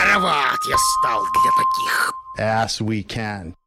Староват я стал для таких. As we can.